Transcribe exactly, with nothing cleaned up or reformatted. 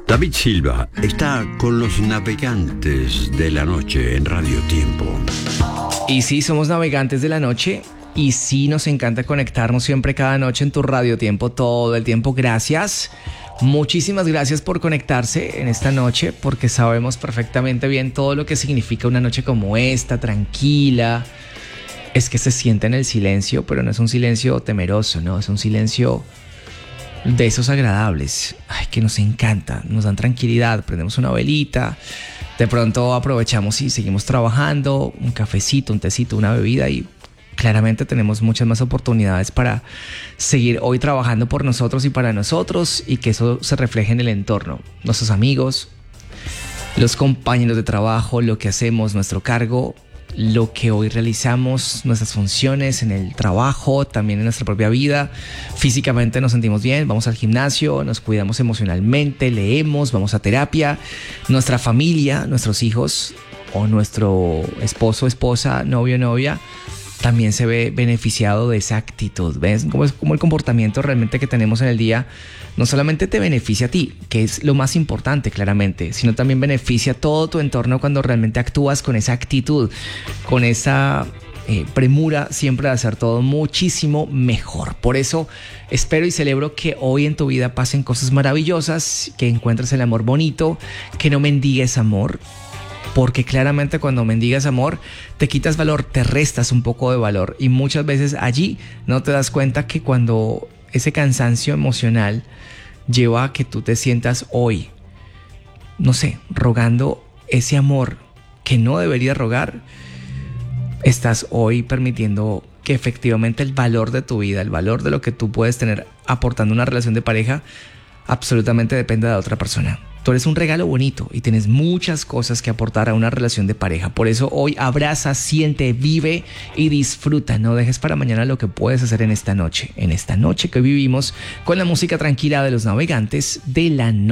David Silva está con los navegantes de la noche en Radio Tiempo. Y sí, somos navegantes de la noche y sí nos encanta conectarnos siempre cada noche en tu Radio Tiempo todo el tiempo. Gracias. Muchísimas gracias por conectarse en esta noche, porque sabemos perfectamente bien todo lo que significa una noche como esta, tranquila. Es que se siente en el silencio, pero no es un silencio temeroso, ¿no? Es un silencio de esos agradables. Ay, que nos encanta, nos dan tranquilidad. Prendemos una velita, de pronto aprovechamos y seguimos trabajando, un cafecito, un tecito, una bebida, y claramente tenemos muchas más oportunidades para seguir hoy trabajando por nosotros y para nosotros, y que eso se refleje en el entorno. Nuestros amigos, los compañeros de trabajo, lo que hacemos, nuestro cargo, lo que hoy realizamos, nuestras funciones en el trabajo, también en nuestra propia vida. Físicamente nos sentimos bien, vamos al gimnasio, nos cuidamos emocionalmente, leemos, vamos a terapia. Nuestra familia, nuestros hijos o nuestro esposo, esposa, novio, novia, también se ve beneficiado de esa actitud. ¿Ves? Como es como el comportamiento realmente que tenemos en el día no solamente te beneficia a ti, que es lo más importante claramente, sino también beneficia a todo tu entorno cuando realmente actúas con esa actitud, con esa eh, premura siempre de hacer todo muchísimo mejor. Por eso espero y celebro que hoy en tu vida pasen cosas maravillosas, que encuentres el amor bonito, que no mendigues amor. Porque claramente cuando mendigas amor te quitas valor, te restas un poco de valor, y muchas veces allí no te das cuenta que cuando ese cansancio emocional lleva a que tú te sientas hoy, no sé, rogando ese amor que no deberías rogar, estás hoy permitiendo que efectivamente el valor de tu vida, el valor de lo que tú puedes tener aportando una relación de pareja, absolutamente dependa de otra persona. Tú eres un regalo bonito y tienes muchas cosas que aportar a una relación de pareja. Por eso hoy abraza, siente, vive y disfruta. No dejes para mañana lo que puedes hacer en esta noche. En esta noche que vivimos con la música tranquila de los navegantes de la noche.